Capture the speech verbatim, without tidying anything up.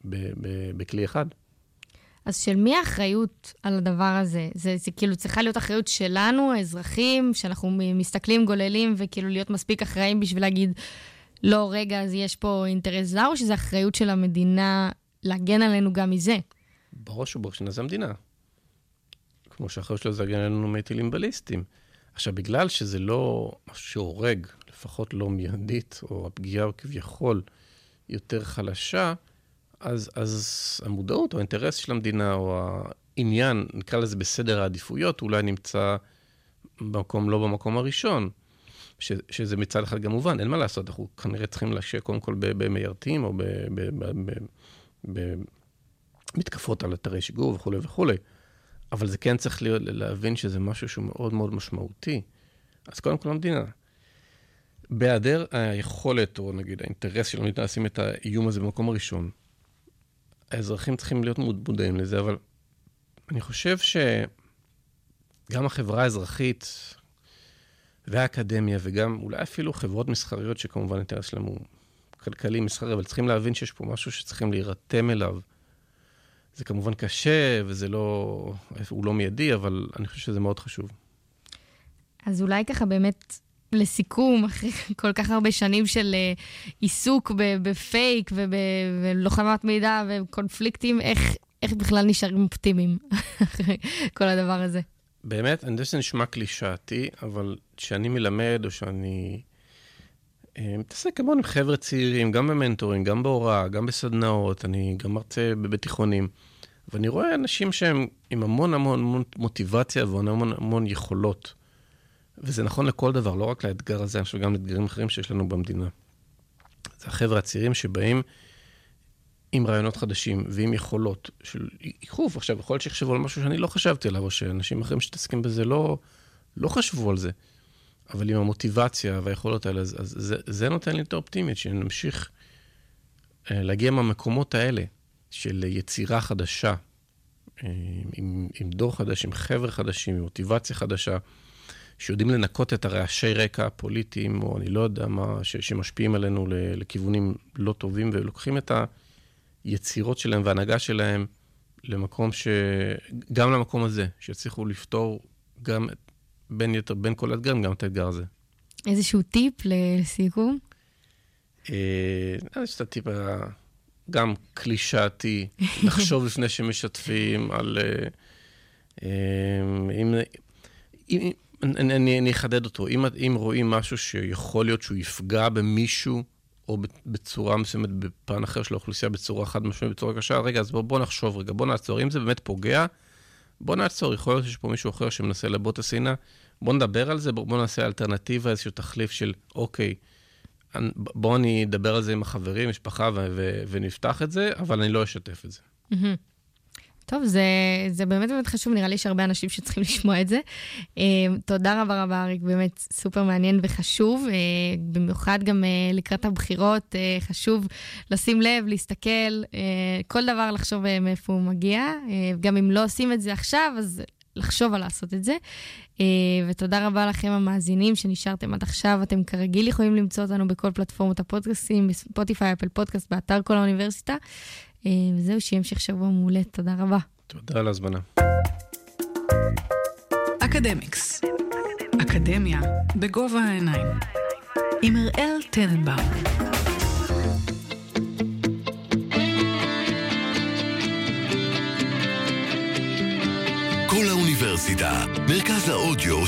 בכלי אחד. אז של מי האחריות על הדבר הזה? זה, זה כאילו צריכה להיות אחריות שלנו, האזרחים, שאנחנו מסתכלים, גוללים, וכאילו להיות מספיק אחראים בשביל להגיד, לא, רגע, אז יש פה אינטרס זר, או שזה אחריות של המדינה להגן עלינו גם מזה? בראש ובראשונה זה המדינה. כמו שהאחריות שלו זה להגן עלינו מטילים בליסטים. עכשיו, בגלל שזה לא משהו שהורג, לפחות לא מיידית, או הפגיעה כביכול יותר חלשה, אז, אז המודעות או האינטרס של המדינה, או העניין, נקרא לזה בסדר העדיפויות, אולי נמצא במקום, לא במקום הראשון, ש, שזה מצד אחד גם מובן, אין מה לעשות, אנחנו כנראה צריכים להשקיע קודם כל במיירתים, או במתקפות על אתרי שיגור וכו' וכו'. אבל זה כן צריך להיות, להבין שזה משהו שהוא מאוד מאוד משמעותי. אז קודם כל המדינה. בהיעדר היכולת, או נגיד האינטרס של המדינה לשים את האיום הזה במקום הראשון, האזרחים צריכים להיות מודעים לזה, אבל אני חושב שגם החברה האזרחית והאקדמיה, וגם אולי אפילו חברות מסחריות, שכמובן האינטרס שלהם הוא כלכלי מסחרי, אבל צריכים להבין שיש פה משהו שצריכים להירתם אליו. זה כמובן קשה, וזה לא, הוא לא מיידי, אבל אני חושב שזה מאוד חשוב. אז אולי ככה באמת לסיכום, אחרי כל כך הרבה שנים של עיסוק בפייק ובלוחמת מידע וקונפליקטים, איך, איך בכלל נשארים אופטימיים אחרי כל הדבר הזה? באמת, אני יודע שזה נשמע קלישאתי, אבל שאני מלמד או שאני מתעסק כמובן עם חבר'ה צעירים, גם במנטורים, גם בהוראה, גם בסדנאות, אני גם מרצה בבית תיכונים, ואני רואה אנשים שהם עם המון המון, המון מוטיבציה והמון המון יכולות. וזה נכון לכל דבר, לא רק לאתגר הזה, אני חושב גם לאתגרים אחרים שיש לנו במדינה. זה החבר'ה הצעירים שבאים עם רעיונות חדשים ועם יכולות של איכוף. עכשיו, יכול להיות שיחשבו על משהו שאני לא חשבתי עליו, או שאנשים אחרים שתעסקים בזה לא, לא חשבו על זה. אבל עם המוטיבציה והיכולות האלה, אז, אז זה, זה נותן לי את האופטימית, שנמשיך אה, להגיע מהמקומות האלה, של יצירה חדשה, אה, עם, עם דור חדש, עם חבר חדשים, עם מוטיבציה חדשה, שיודעים לנקות את הרעשי רקע הפוליטיים, או אני לא יודע מה, ש, שמשפיעים עלינו לכיוונים לא טובים, ולוקחים את היצירות שלהם וההנהגה שלהם למקום ש... גם למקום הזה, שיצליחו לפתור גם בין יתר, בין כל האתגרים, גם את האתגר הזה. איזשהו טיפ לסיכום? אה, יש את הטיפ גם קלישאתי, לחשוב לפני שמשתפים על... אה, אם... אם אני, אני, אני אחדד אותו. אם, אם רואים משהו שיכול להיות שהוא יפגע במישהו, או בצורה מסוימת, בפן אחר של האוכלוסייה, בצורה חד משמעית, בצורה קשה, רגע, אז בוא, בוא נחשוב רגע, בוא נעצור. אם זה באמת פוגע, בוא נעצור. יכול להיות שיש פה מישהו אחר שמנסה לבוא השנאה, בוא נדבר על זה, בוא, בוא נעשה אלטרנטיבה, איזשהו תחליף של, אוקיי, בוא אני אדבר על זה עם החברים, משפחה, ו- ו- ונפתח את זה, אבל אני לא אשתף את זה. טוב, זה, זה באמת באמת חשוב, נראה לי שהרבה אנשים שצריכים לשמוע את זה. תודה רבה רבה, אריק, באמת סופר מעניין וחשוב, במיוחד גם לקראת הבחירות, חשוב לשים לב, להסתכל, כל דבר לחשוב מאיפה הוא מגיע, גם אם לא עושים את זה עכשיו, אז לחשוב על לעשות את זה. ותודה רבה לכם המאזינים שנשארתם עד עכשיו, אתם כרגיל יכולים למצוא אותנו בכל פלטפורמות הפודקאסטים, בספוטיפיי, אפל פודקאסט, באתר כל האוניברסיטה, וזהו, שימשך שבוע מעולה. תודה רבה. תודה על הזמנה. אקדמיקס. אקדמיה בגובה העיניים. עם אראל טננבאום. כל האוניברסיטה, מרכז האודיו